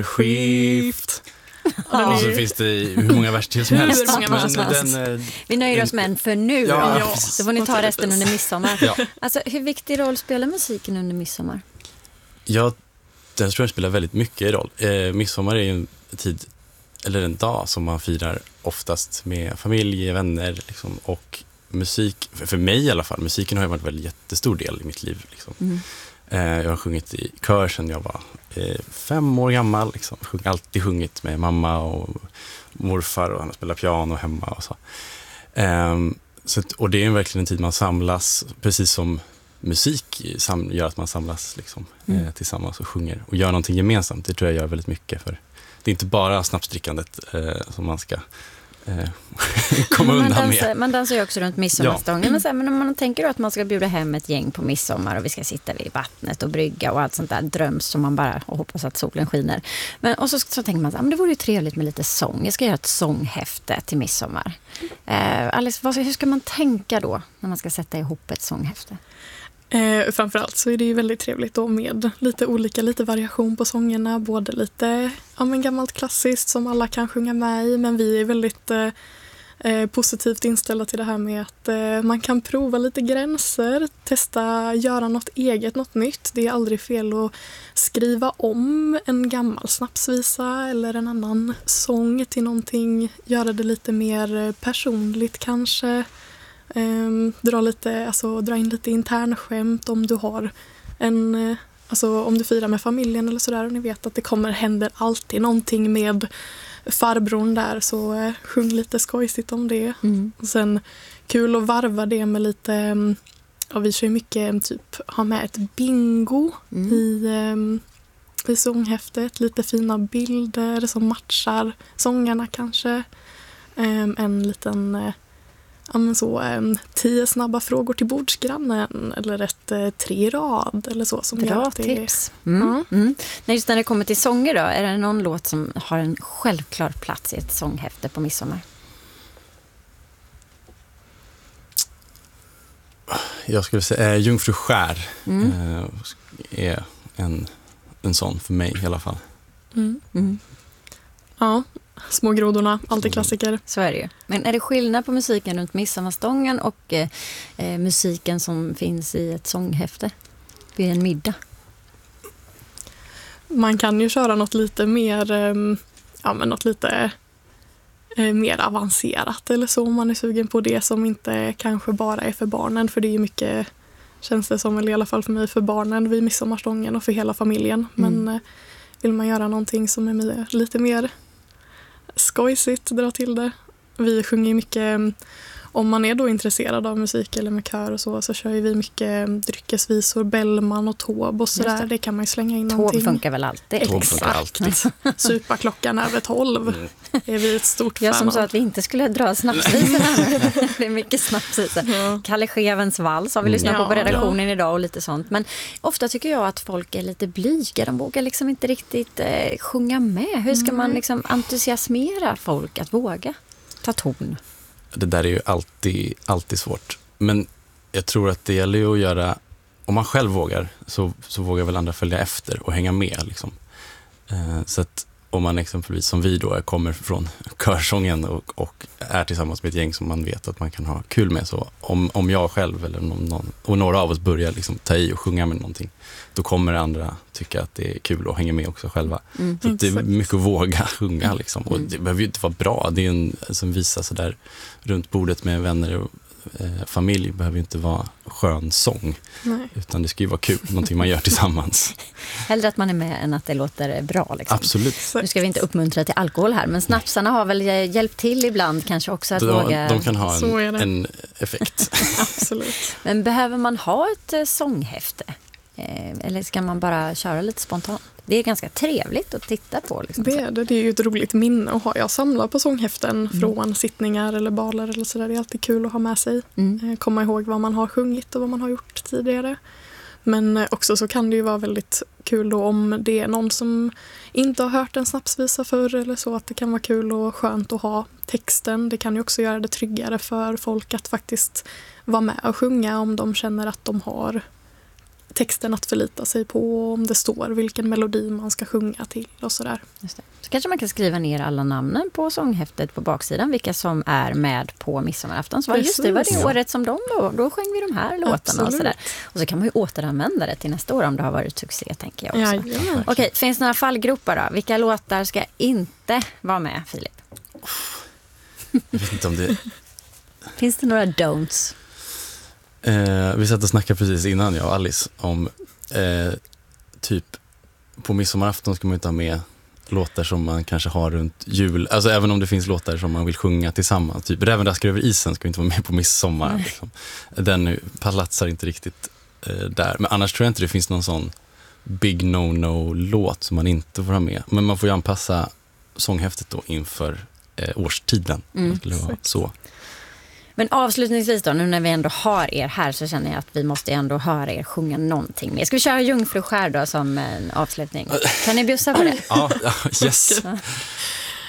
Skift. Och så finns det hur många vers till som helst. Hur många vers som helst. Vi nöjer oss med en för nu. Ja. Så får ni ta resten under midsommar. Ja. Alltså, hur viktig roll spelar musiken under midsommar? Ja, den tror jag spelar väldigt mycket roll. Midsommar är ju en tid, eller en dag som man firar oftast med familj, vänner liksom, och musik, för mig i alla fall, musiken har ju varit en väldigt jättestor del i mitt liv. Liksom. Jag har sjungit i kör sedan jag var 5 år gammal. Liksom. Alltid sjungit med mamma och morfar och han har spelat piano hemma och så. Och det är verkligen en tid man samlas, precis som musik gör att man samlas liksom, tillsammans och sjunger och gör någonting gemensamt. Det tror jag gör väldigt mycket, för det är inte bara snapsdrickandet som man ska komma undan med. Man dansar ju också runt midsommarstången. Men om man tänker då att man ska bjuda hem ett gäng på midsommar och vi ska sitta vid vattnet och brygga och allt sånt där dröms som man bara och hoppas att solen skiner. Och så tänker man att det vore ju trevligt med lite sång. Jag ska göra ett sånghäfte till midsommar. Alice, hur ska man tänka då när man ska sätta ihop ett sånghäfte? Framförallt så är det ju väldigt trevligt då med lite variation på sångerna, både lite gammalt klassiskt som alla kan sjunga med i, men vi är väldigt positivt inställda till det här med att man kan prova lite gränser, testa, göra något eget, något nytt. Det är aldrig fel att skriva om en gammal snapsvisa eller en annan sång till någonting, göra det lite mer personligt kanske. Dra in lite internskämt om du har om du firar med familjen eller sådär och ni vet att det händer alltid någonting med farbrorn där, så sjung lite skojsigt om det. Och sen kul att varva det med lite, vi kör ju mycket ha med ett bingo i sånghäftet, lite fina bilder som matchar sångarna kanske, en liten 10 snabba frågor till bordsgrannen eller ett 3-rad eller så. Som bra tips. Just när det kommer till sånger då, är det någon låt som har en självklar plats i ett sånghäfte på midsommar? Jag skulle säga Jungfru skär är en sån för mig i alla fall. Ja, små grodorna, alltid klassiker. Så är det ju. Men är det skillnad på musiken runt midsommarstången och musiken som finns i ett sånghäfte vid en middag? Man kan ju köra något lite mer mer avancerat eller så, om man är sugen på det som inte kanske bara är för barnen, för det är ju mycket, känns det som, i alla fall för mig, för barnen vid midsommarstången och för hela familjen. Men vill man göra någonting som är lite mer skojsigt, dra till det. Vi sjunger mycket, om man är då intresserad av musik eller med kör och så kör vi mycket dryckesvisor, Bellman och Taube och sådär. Det kan man ju slänga in någonting. Taube funkar väl alltid? Exakt. Supa klockan över 12 är vi ett stort fan. Jag som sa att vi inte skulle dra snapsvisorna. Det är mycket snapsvisor. Kalle Schewens vals har vi lyssnat på redaktionen idag och lite sånt. Men ofta tycker jag att folk är lite blyga. De vågar liksom inte riktigt sjunga med. Hur ska man liksom entusiasmera folk att våga ta ton? Det där är ju alltid svårt. Men jag tror att det gäller ju att göra, om man själv vågar så vågar väl andra följa efter och hänga med liksom. Så att om man exempelvis som vi då kommer från körsången och är tillsammans med ett gäng som man vet att man kan ha kul med, så om jag själv eller någon och några av oss börjar liksom ta i och sjunga med någonting, då kommer andra tycka att det är kul och hänga med också själva. Så det är mycket att våga sjunga liksom. Och det behöver ju inte vara bra. Det är en som visar så där runt bordet med vänner och familj, behöver ju inte vara skön sång. Nej. Utan det ska ju vara kul, någonting man gör tillsammans. Hellre att man är med än att det låter bra liksom. Absolut. Nu ska vi inte uppmuntra till alkohol här, men snapsarna har väl hjälpt till ibland kanske också att våga. De kan ha en effekt. Absolut. Men behöver man ha ett sånghäfte? Eller ska man bara köra lite spontant? Det är ganska trevligt att titta på. Liksom. Det är ju ett roligt minne att ha. Jag samlar på sånghäften från sittningar eller baler eller sådär. Det är alltid kul att ha med sig. Komma ihåg vad man har sjungit och vad man har gjort tidigare. Men också så kan det ju vara väldigt kul då om det är någon som inte har hört en snapsvisa förr eller så, att det kan vara kul och skönt att ha texten. Det kan ju också göra det tryggare för folk att faktiskt vara med och sjunga om de känner att de har texten att förlita sig på, om det står vilken melodi man ska sjunga till och sådär. Just det. Så kanske man kan skriva ner alla namnen på sånghäftet på baksidan, vilka som är med på midsommarafton. Så just det var det året som då sjöng vi de här låtarna och sådär. Och så kan man ju återanvända det till nästa år om det har varit succé, tänker jag också. Ja, Okej, finns det några fallgropar då? Vilka låtar ska inte vara med, Filip? Jag vet inte om det... Finns det några don'ts? Vi satt och snackade precis innan, jag och Alice, om typ på midsommarafton ska man inte ha med låtar som man kanske har runt jul. Alltså även om det finns låtar som man vill sjunga tillsammans. Typ Räven raskar över isen ska inte vara med på midsommar. Liksom. Den palatsar inte riktigt där. Men annars tror jag inte det finns någon sån big no-no-låt som man inte får ha med. Men man får ju anpassa sånghäftet då inför årstiden. Det skulle vara så. Men avslutningsvis då, nu när vi ändå har er här, så känner jag att vi måste ändå höra er sjunga någonting mer. Ska vi köra Jungfruskär då som en avslutning? Kan ni bjussa på det? Ja, yes.